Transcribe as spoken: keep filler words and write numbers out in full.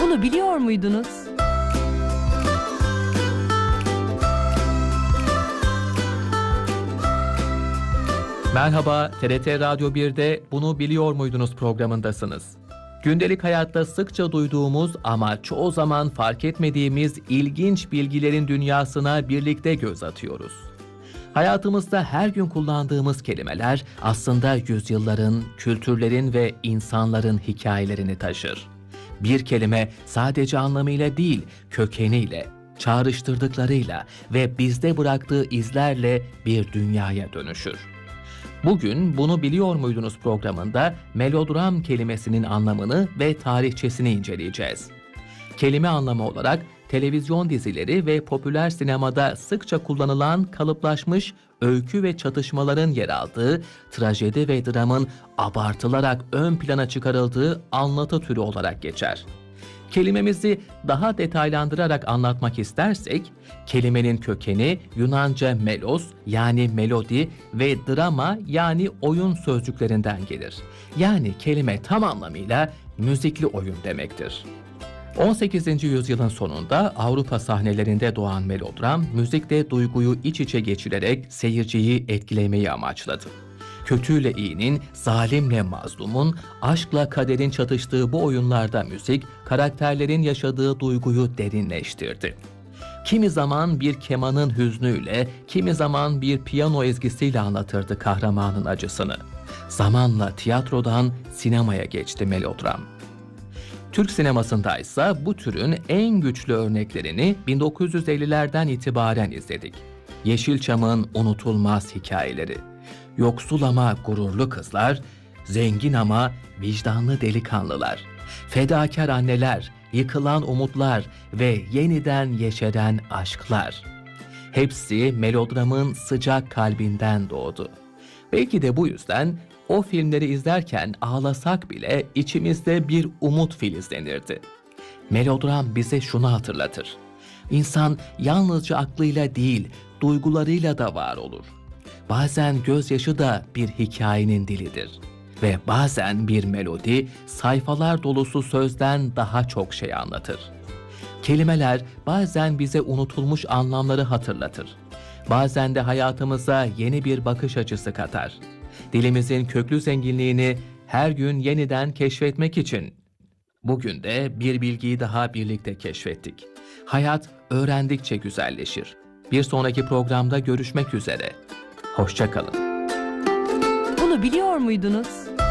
Bunu biliyor muydunuz? Merhaba, T R T Radyo bir'de Bunu Biliyor Muydunuz programındasınız. Gündelik hayatta sıkça duyduğumuz ama çoğu zaman fark etmediğimiz ilginç bilgilerin dünyasına birlikte göz atıyoruz. Hayatımızda her gün kullandığımız kelimeler aslında yüzyılların, kültürlerin ve insanların hikayelerini taşır. Bir kelime sadece anlamıyla değil, kökeniyle, çağrıştırdıklarıyla ve bizde bıraktığı izlerle bir dünyaya dönüşür. Bugün Bunu Biliyor Muydunuz programında melodram kelimesinin anlamını ve tarihçesini inceleyeceğiz. Kelime anlamı olarak televizyon dizileri ve popüler sinemada sıkça kullanılan kalıplaşmış öykü ve çatışmaların yer aldığı, trajedi ve dramın abartılarak ön plana çıkarıldığı anlatı türü olarak geçer. Kelimemizi daha detaylandırarak anlatmak istersek, kelimenin kökeni Yunanca melos yani melodi ve drama yani oyun sözcüklerinden gelir. Yani kelime tam anlamıyla müzikli oyun demektir. on sekizinci yüzyılın sonunda Avrupa sahnelerinde doğan melodram, müzikle duyguyu iç içe geçirerek seyirciyi etkilemeyi amaçladı. Kötüyle iyinin, zalimle mazlumun, aşkla kaderin çatıştığı bu oyunlarda müzik, karakterlerin yaşadığı duyguyu derinleştirdi. Kimi zaman bir kemanın hüznüyle, kimi zaman bir piyano ezgisiyle anlatırdı kahramanın acısını. Zamanla tiyatrodan sinemaya geçti melodram. Türk sinemasında ise bu türün en güçlü örneklerini bin dokuz yüz ellilerden itibaren izledik. Yeşilçam'ın unutulmaz hikayeleri. Yoksul ama gururlu kızlar, zengin ama vicdanlı delikanlılar, fedakar anneler, yıkılan umutlar ve yeniden yeşeren aşklar. Hepsi melodramın sıcak kalbinden doğdu. Belki de bu yüzden o filmleri izlerken ağlasak bile içimizde bir umut filizlenirdi. Melodram bize şunu hatırlatır. İnsan yalnızca aklıyla değil, duygularıyla da var olur. Bazen gözyaşı da bir hikayenin dilidir. Ve bazen bir melodi sayfalar dolusu sözden daha çok şey anlatır. Kelimeler bazen bize unutulmuş anlamları hatırlatır. Bazen de hayatımıza yeni bir bakış açısı katar. Dilimizin köklü zenginliğini her gün yeniden keşfetmek için. Bugün de bir bilgiyi daha birlikte keşfettik. Hayat öğrendikçe güzelleşir. Bir sonraki programda görüşmek üzere. Hoşça kalın. Bunu biliyor muydunuz?